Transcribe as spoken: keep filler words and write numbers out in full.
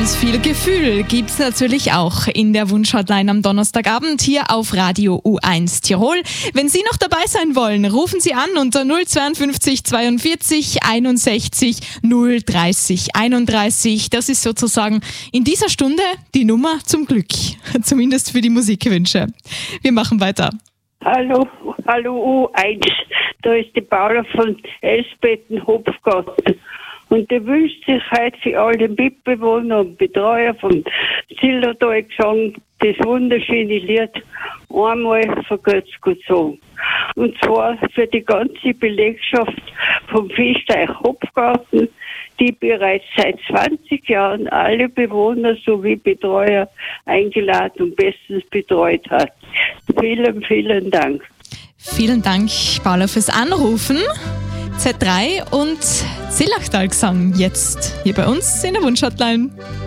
Ganz viel Gefühl gibt's natürlich auch in der Wunschhotline am Donnerstagabend hier auf Radio U eins Tirol. Wenn Sie noch dabei sein wollen, rufen Sie an unter null zweiundfünfzig zweiundvierzig einundsechzig null dreißig einunddreißig. Das ist sozusagen in dieser Stunde die Nummer zum Glück, zumindest für die Musikwünsche. Wir machen weiter. Hallo, hallo U eins, da ist die Paula von Elsbetten-Hopfgarten. Und der wünscht sich heute für alle Mitbewohner und Betreuer von Zillertal Gesang das wunderschöne Lied einmal vergeht's gut so. Und zwar für die ganze Belegschaft vom Festeich Hopfgarten, die bereits seit zwanzig Jahren alle Bewohner sowie Betreuer eingeladen und bestens betreut hat. Vielen, vielen Dank. Vielen Dank, Paula, fürs Anrufen. Z drei und Zillachtal Gesang jetzt hier bei uns in der Wunschhotline.